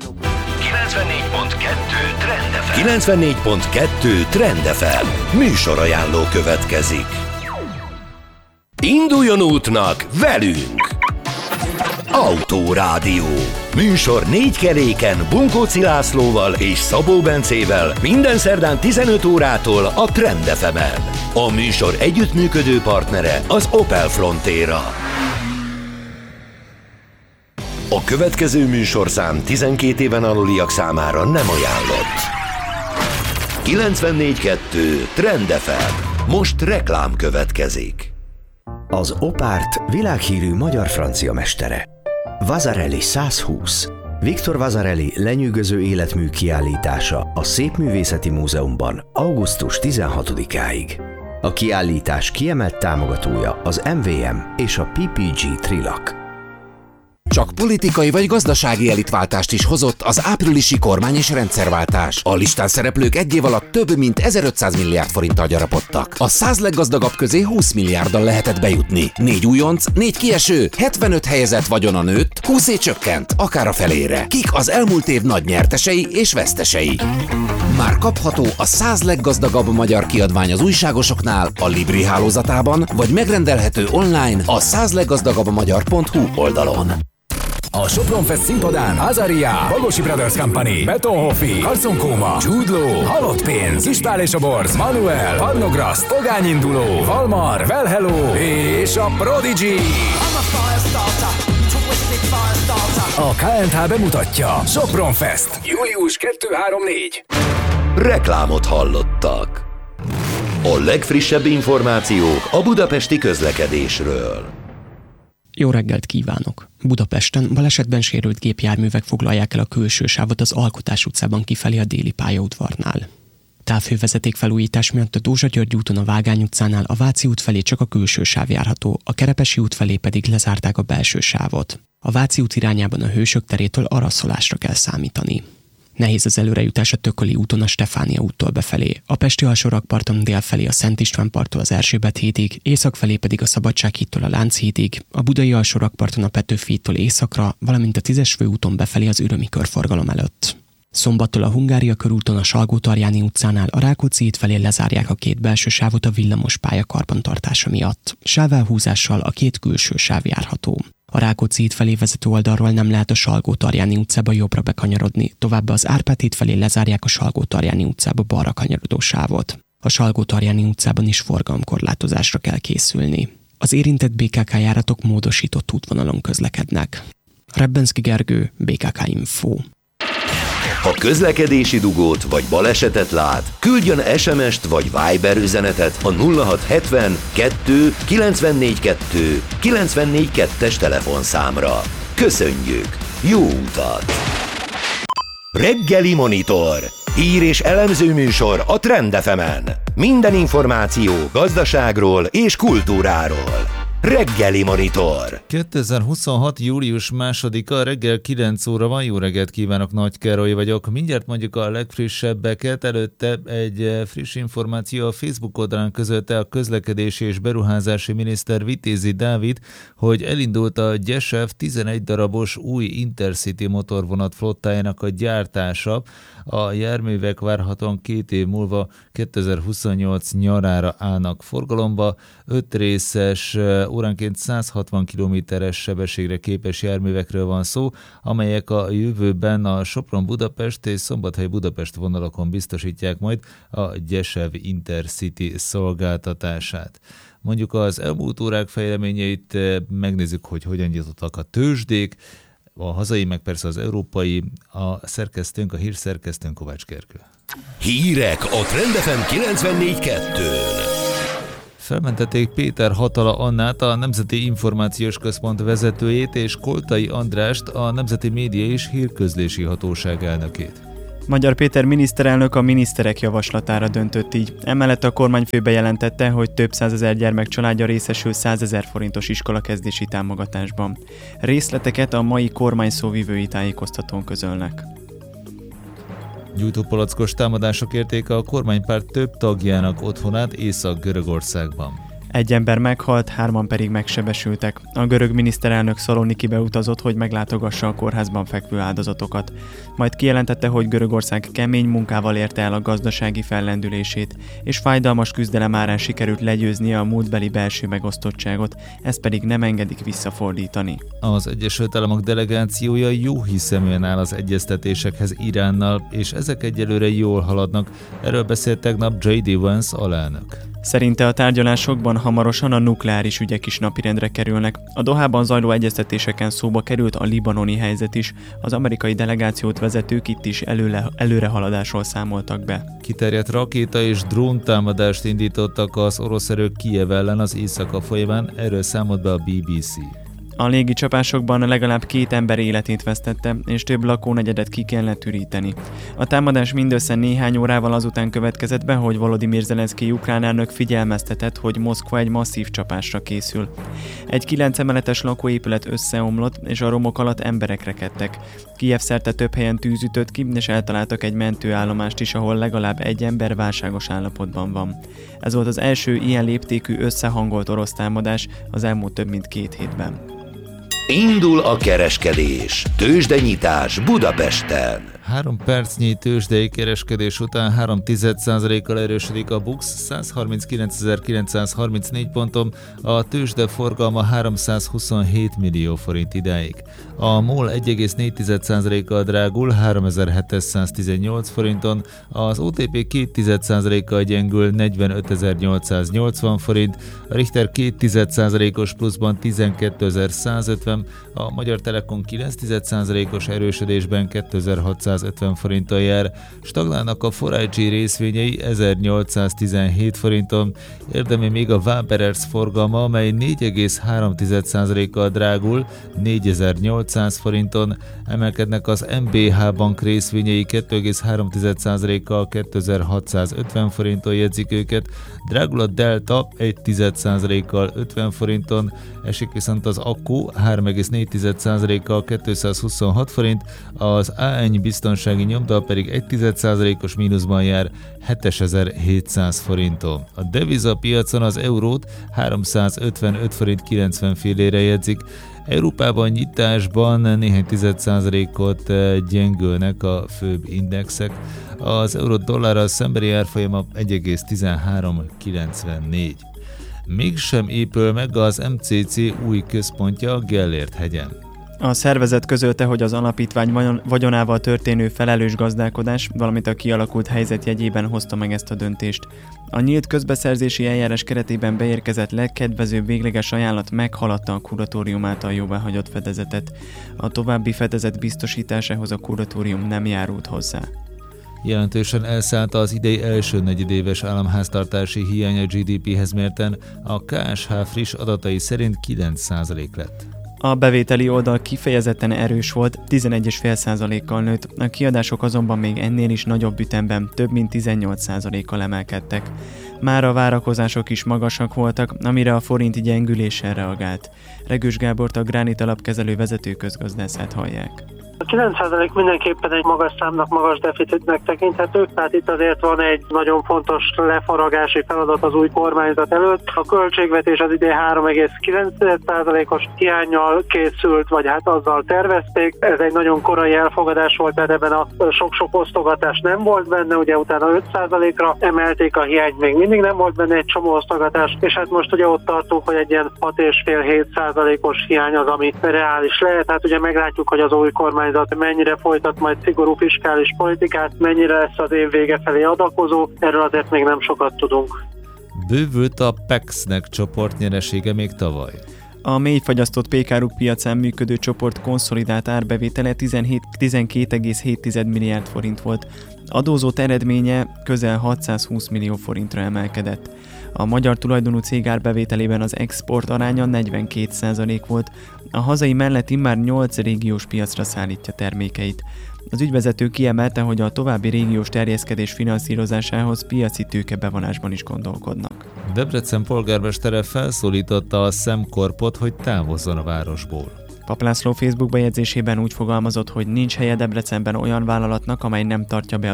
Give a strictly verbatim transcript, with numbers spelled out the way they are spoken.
kilencvennégy pont kettő Trend ef em. kilencvennégy pont kettő Trend ef em. Műsorajánló következik. Induljon útnak velünk! Autórádió. Műsor négy keréken Bunkóci Lászlóval és Szabó Bencével minden szerdán tizenöt órától a Trend ef emen. A műsor együttműködő partnere az Opel Frontera. A következő műsorszám tizenkét éven aluliak számára nem ajánlott. kilencvennégy pont kettő Trend ef em. Most reklám következik. Az Opárt világhírű magyar-francia mestere. Vasarely százhúsz. Viktor Vasarely lenyűgöző életmű kiállítása a Szépművészeti Múzeumban augusztus tizenhatodikáig. A kiállítás kiemelt támogatója az em vé em és a pé pé gé Trilak. Csak politikai vagy gazdasági elitváltást is hozott az áprilisi kormány- és rendszerváltás. A listán szereplők egy év alatt több mint ezerötszáz milliárd forinttal gyarapodtak. A száz leggazdagabb közé húsz milliárddal lehetett bejutni. Négy újonc, négy kieső, hetvenöt helyezett vagyona nőtt, húszé csökkent, akár a felére. Kik az elmúlt év nagy nyertesei és vesztesei? Már kapható a száz leggazdagabb magyar kiadvány az újságosoknál, a Libri hálózatában, vagy megrendelhető online a száz leggazdagabb magyar pont hú oldalon. A Sopron Fest színpadán Azaria, Bagosi Brothers Company, Betonhoffi, Karconkóma, Jude Law, Halott Pénz, Ispál és a Borz, Manuel, Parnograszt, Pogányinduló, Valmar, Well Hello és a Prodigy. A ká en há bemutatja Sopron Fest, július kettő-három-négy. Reklámot hallottak. A legfrissebb információk a budapesti közlekedésről. Jó reggelt kívánok! Budapesten balesetben sérült gépjárművek foglalják el a külső sávot az Alkotás utcában kifelé a déli pályaudvarnál. Távhővezeték felújítás miatt a Dózsa-György úton a Vágány utcánál a Váci út felé csak a külső sáv járható, a Kerepesi út felé pedig lezárták a belső sávot. A Váci út irányában a Hősök terétől araszolásra kell számítani. Nehéz az előrejutás a Tököli úton a Stefánia úttól befelé, a Pesti alsórakparton dél felé a Szent István parttól az Erzsébet hídig, észak felé pedig a Szabadsághídtól a Lánchídig, a Budai alsórakparton a Petőfi hídtól északra, valamint a tízes főúton befelé az Ürömi körforgalom előtt. Szombattól a Hungária körúton a Salgó-Tarjáni utcánál a Rákóczi híd felé lezárják a két belső sávot a villamos pálya karbantartása miatt. Sávelhúzással a két külső sáv járható. A Rákóczi híd felé vezető oldalról nem lehet a Salgó-Tarjáni utcába jobbra bekanyarodni, továbbá az Árpád híd felé lezárják a Salgó-Tarjáni utcába balra kanyarodó sávot. A Salgó-Tarjáni utcában is forgalomkorlátozásra kell készülni. Az érintett bé ká ká járatok módosított útvonalon közlekednek. Rebbenszky Gergő, bé ká ká Info. Ha közlekedési dugót vagy balesetet lát, küldjön es em est vagy Viber üzenetet a nulla hat hetven kettő kilencvennégy kettő kilencvennégy kettes telefonszámra. Köszönjük! Jó utat! Reggeli Monitor. Hír és elemző műsor a Trend ef emen. Minden információ gazdaságról és kultúráról. Reggeli Monitor. kétezer-huszonhat. július másodika reggel kilenc óra van. Jó reggelt kívánok, Nagy Károly vagyok. Mindjárt mondjuk a legfrissebbeket. Előtte egy friss információ: a Facebook oldalán közölte a közlekedési és beruházási miniszter Vitézi Dávid, hogy elindult a Gyesev tizenegy darabos új Intercity motorvonat flottájának a gyártása. A járművek várhatóan két év múlva kétezer-huszonnyolc nyarára állnak forgalomba. Öt részes, óránként száz hatvan kilométeres sebességre képes járművekről van szó, amelyek a jövőben a Sopron-Budapest és Szombathely-Budapest vonalakon biztosítják majd a Gyesev Intercity szolgáltatását. Mondjuk az elmúlt órák fejleményeit megnézzük, hogy hogyan nyitottak a tőzsdék, a hazai, meg persze az európai. A szerkesztőnk, a hírszerkesztőnk Kovács Gergő. Hírek a Trend ef em kilencvennégy kettőn. Felmentették Péter Hatala Annát, a Nemzeti Információs Központ vezetőjét, és Koltai Andrást, a Nemzeti Média és Hírközlési Hatóság elnökét. Magyar Péter miniszterelnök a miniszterek javaslatára döntött így. Emellett a kormányfő bejelentette, hogy több százezer gyermek családja részesül százezer forintos iskolakezdési támogatásban. Részleteket a mai kormány szóvivői tájékoztatón közölnek. Gyújtópalackos támadások érték a kormánypárt több tagjának otthonát Észak-Görögországban. Egy ember meghalt, hárman pedig megsebesültek. A görög miniszterelnök Szalonikibe utazott, hogy meglátogassa a kórházban fekvő áldozatokat. Majd kijelentette, hogy Görögország kemény munkával érte el a gazdasági fellendülését, és fájdalmas küzdelem árán sikerült legyőznie a múltbeli belső megosztottságot, ezt pedig nem engedik visszafordítani. Az Egyesült Államok delegációja jó hiszeműen áll az egyeztetésekhez Iránnal, és ezek egyelőre jól haladnak. Erről beszélt tegnap jé dé Vance alelnök. Szerinte a tárgyalásokban hamarosan a nukleáris ügyek is napirendre kerülnek. A Dohában zajló egyeztetéseken szóba került a libanoni helyzet is. Az amerikai delegációt vezetők itt is előle, előrehaladásról számoltak be. Kiterjedt rakéta és dróntámadást indítottak az orosz erők Kijev ellen az éjszaka folyamán, erről számolt be a bé bé cé. A légi csapásokban legalább két ember életét vesztette, és több lakónegyedet ki kellett üríteni. A támadás mindössze néhány órával azután következett be, hogy Volodymyr Zelenszkij ukrán elnök figyelmeztetett, hogy Moszkva egy masszív csapásra készül. Egy kilenc emeletes lakóépület összeomlott, és a romok alatt emberek rekedtek. Kijev szerte több helyen tűz ütött ki, és eltaláltak egy mentőállomást is, ahol legalább egy ember válságos állapotban van. Ez volt az első ilyen léptékű összehangolt orosz támadás az elmúlt több mint két hétben. Indul a kereskedés. Tőzsdenyitás Budapesten. Három percnyi tőzsdei kereskedés után három tized százalékkal erősödik a BUX százharminckilencezer-kilencszázharmincnégy ponton, a tőzsde forgalma háromszázhuszonhét millió forint idáig. A MOL egy egész négy tized százalékkal drágul háromezer-hétszáztizennyolc forinton, az o té pé két tized százalékkal gyengül negyvenötezer-nyolcszáznyolcvan forint, a Richter két tized százalékos pluszban tizenkétezer-százötven, a Magyar Telekom kilenc tized százalékos erősödésben kétezer-hatszázötven forinttal jár, stagnálnak a four i gé részvényei ezernyolcszáztizenhét forinton, érdemi még a Waberers forgalma, amely négy egész három tized százalékkal drágul négyezer-nyolcszáz forinton, emelkednek az em bé há Bank részvényei kettő egész három tized százalékkal kétezer-hatszázötven forinton jegyzik őket, drágul a Delta egy tized százalékkal ötven forinton, esik viszont az Akku három egész négy tized százalékkal kétszázhuszonhat forint, az á en biztonsági nyomda pedig egy tized százalékos mínuszban jár hétezer-hétszáz forinton. A devizapiacon az eurót háromszázötvenöt forint kilencven fillére jegyzik, Európában nyitásban néhány tized százalékot gyengülnek a főbb indexek, az euró-dollárral szembeni árfolyama egy egész tizenhárom kilencvennégy. Mégsem épül meg az em cé cé új központja a Gellért hegyen. A szervezet közölte, hogy az alapítvány vagyonával történő felelős gazdálkodás, valamint a kialakult helyzet jegyében hozta meg ezt a döntést. A nyílt közbeszerzési eljárás keretében beérkezett legkedvezőbb végleges ajánlat meghaladta a kuratórium által jóváhagyott fedezetet. A további fedezet biztosításához a kuratórium nem járult hozzá. Jelentősen elszállta az idei első negyedéves államháztartási hiány a gé dé péhez mérten, a ká es há friss adatai szerint kilenc százalék lett. A bevételi oldal kifejezetten erős volt, tizenegy egész öt százalékkal nőtt, a kiadások azonban még ennél is nagyobb ütemben, több mint tizennyolc százalékkal emelkedtek. Már a várakozások is magasak voltak, amire a forint gyengüléssel reagált. Regős Gábort, a Gránit alapkezelő vezető közgazdászát hallják. A kilenc százalék mindenképpen egy magas számnak, magas deficitnek tekinthető, tehát itt azért van egy nagyon fontos lefaragási feladat az új kormányzat előtt. A költségvetés az idén három egész kilenc százalékos hiánnyal készült, vagy hát azzal tervezték. Ez egy nagyon korai elfogadás volt, tehát ebben a sok-sok osztogatás nem volt benne, ugye utána öt százalékra emelték a hiányt, még mindig nem volt benne egy csomó osztogatás, és hát most ugye ott tartunk, hogy egy ilyen hat egész öt-hét százalékos hiány az, ami reális lehet. Hát ugye meglátjuk, hogy az új kormányzat mennyire folytat majd szigorú fiskális politikát, mennyire lesz az év vége felé adakozó, erről azért még nem sokat tudunk. Bővült a Pexnek csoport nyeresége még tavaly. A mélyfagyasztott pékáruk piacán működő csoport konszolidált árbevétele tizenkét egész hét milliárd forint volt. Adózott eredménye közel hatszázhúsz millió forintra emelkedett. A magyar tulajdonú cég árbevételében az export aránya negyvenkét százalék volt, a hazai mellett immár nyolc régiós piacra szállítja termékeit. Az ügyvezető kiemelte, hogy a további régiós terjeszkedés finanszírozásához piaci tőkebevonásban is gondolkodnak. Debrecen polgármestere felszólította a SemCorpot, hogy távozzon a városból. Pap László Facebook bejegyzésében úgy fogalmazott, hogy nincs helye Debrecenben olyan vállalatnak, amely nem tartja be